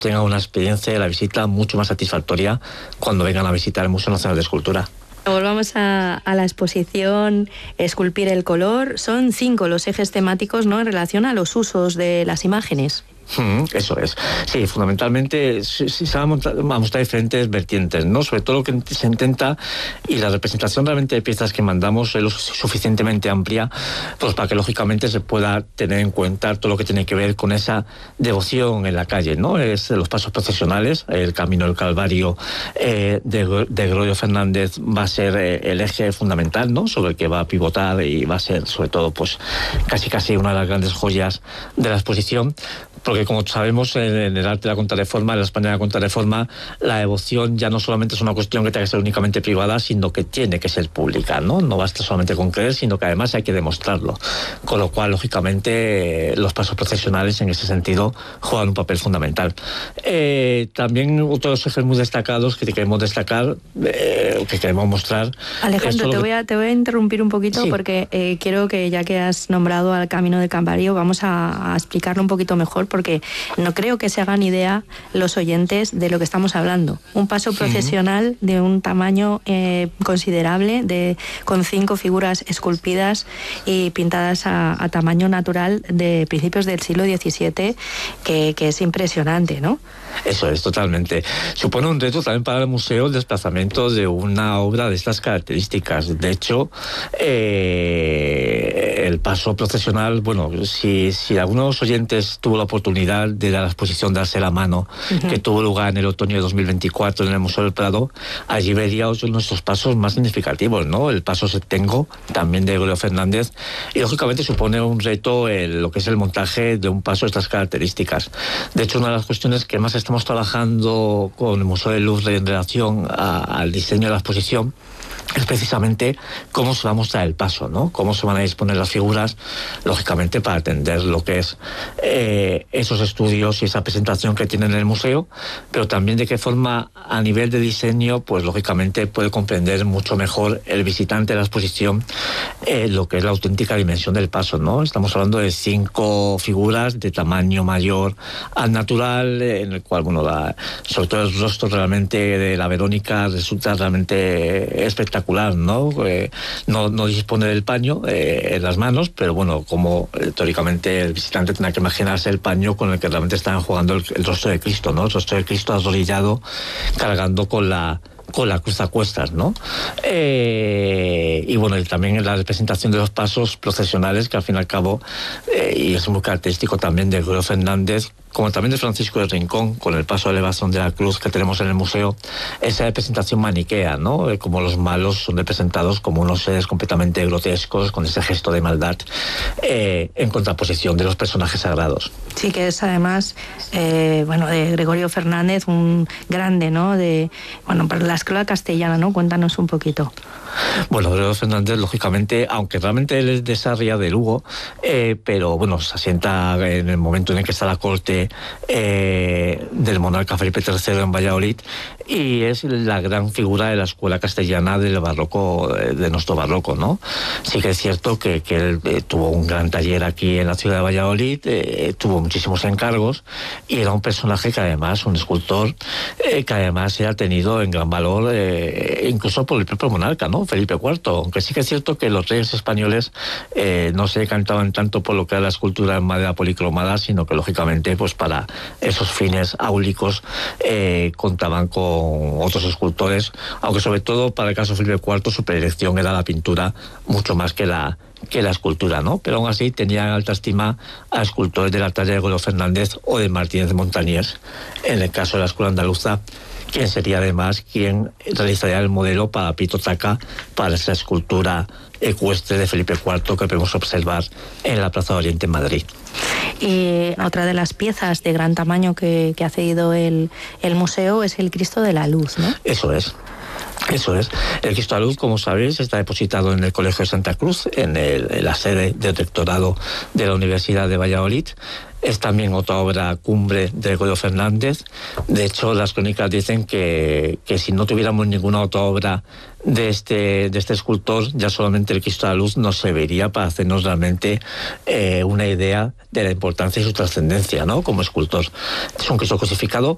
tengan una experiencia de la visita mucho más satisfactoria cuando vengan a visitar el Museo Nacional de Escultura. Volvamos a la exposición Esculpir el color. Son 5 los ejes temáticos, ¿no?, en relación a los usos de las imágenes. Eso es. Sí, fundamentalmente se van a mostrar diferentes vertientes, ¿no? Sobre todo lo que se intenta, y la representación realmente de piezas que mandamos es lo suficientemente amplia, pues para que lógicamente se pueda tener en cuenta todo lo que tiene que ver con esa devoción en la calle, ¿no? Es los pasos procesionales, el Camino del Calvario de Gregorio Fernández va a ser el eje fundamental, ¿no?, sobre el que va a pivotar, y va a ser sobre todo pues casi una de las grandes joyas de la exposición. Porque como sabemos, en el arte de la contrarreforma, en la España de la contrarreforma, la devoción ya no solamente es una cuestión que tenga que ser únicamente privada, sino que tiene que ser pública, ¿no? No basta solamente con creer, sino que además hay que demostrarlo. Con lo cual, lógicamente, los pasos procesionales en ese sentido juegan un papel fundamental. También otros ejes muy destacados que queremos destacar, que queremos mostrar... Alejandro, te voy a interrumpir un poquito, sí, porque quiero que, ya que has nombrado al Camino del Calvario, vamos a explicarlo un poquito mejor, porque no creo que se hagan idea los oyentes de lo que estamos hablando. Un paso procesional de un tamaño considerable, con 5 figuras esculpidas y pintadas a tamaño natural de principios del siglo XVII, que es impresionante, ¿no? Eso es, totalmente. Supone un reto también para el museo el desplazamiento de una obra de estas características. De hecho, el paso procesional, bueno, si algunos oyentes tuvo la oportunidad de ir a la exposición Darse la Mano, que tuvo lugar en el otoño de 2024 en el Museo del Prado, allí vería otro de nuestros pasos más significativos, ¿no? El paso Septengo, también de Gregorio Fernández, y lógicamente supone un reto lo que es el montaje de un paso de estas características. De hecho, una de las cuestiones que más estamos trabajando con el Museo del Louvre en relación al diseño de la exposición es precisamente cómo se va a mostrar el paso, ¿no? Cómo se van a disponer las figuras, lógicamente para atender lo que es esos estudios y esa presentación que tienen en el museo, pero también de qué forma a nivel de diseño, pues lógicamente puede comprender mucho mejor el visitante de la exposición lo que es la auténtica dimensión del paso, ¿no? Estamos hablando de 5 figuras de tamaño mayor al natural, en el cual, bueno, sobre todo el rostro realmente de la Verónica resulta realmente espectacular, ¿no? No dispone del paño en las manos, pero bueno, como teóricamente el visitante tendrá que imaginarse el paño con el que realmente están jugando el rostro de Cristo, ¿no? El rostro de Cristo arrodillado, cargando con la cruz a cuestas, ¿no? Y bueno, y también en la representación de los pasos procesionales, que al fin y al cabo, y es muy característico también de Gregorio Fernández, como también de Francisco de Rincón, con el paso de elevación de la cruz que tenemos en el museo, esa representación maniquea, ¿no? Como los malos son representados como unos seres completamente grotescos, con ese gesto de maldad, en contraposición de los personajes sagrados. Sí, que es además, de Gregorio Fernández, un grande, ¿no? Para la escuela castellana, ¿no? Cuéntanos un poquito. Bueno, Gregorio Fernández, lógicamente, aunque realmente él es de Sarria de Lugo, pero bueno, se asienta en el momento en el que está la corte del monarca Felipe III en Valladolid, y es la gran figura de la escuela castellana del barroco, de nuestro barroco, ¿no? Sí que es cierto que él tuvo un gran taller aquí en la ciudad de Valladolid, tuvo muchísimos encargos, y era un personaje que además, un escultor, que además era tenido en gran valor, incluso por el propio monarca, ¿no? Felipe IV, aunque sí que es cierto que los reyes españoles no se decantaban tanto por lo que era la escultura en madera policromada, sino que lógicamente pues para esos fines áulicos contaban con otros escultores, aunque sobre todo para el caso de Felipe IV su predilección era la pintura mucho más que la escultura, ¿no? Pero aún así tenía en alta estima a escultores de la talla de Gregorio Fernández o de Martínez de Montañés, en el caso de la escuela andaluza, quien sería además quien realizaría el modelo para Pito Taca, para esa escultura ecuestre de Felipe IV que podemos observar en la Plaza de Oriente en Madrid. Y otra de las piezas de gran tamaño que ha cedido el museo es el Cristo de la Luz, ¿no? Eso es. El Cristo de la Luz, como sabéis, está depositado en el Colegio de Santa Cruz, en la sede del rectorado de la Universidad de Valladolid. Es también otra obra cumbre de Gregorio Fernández. De hecho, las crónicas dicen que si no tuviéramos ninguna otra obra de este escultor, ya solamente el Cristo de la Luz nos serviría para hacernos realmente una idea de la importancia y su trascendencia, ¿no? Como escultor. Es un Cristo crucificado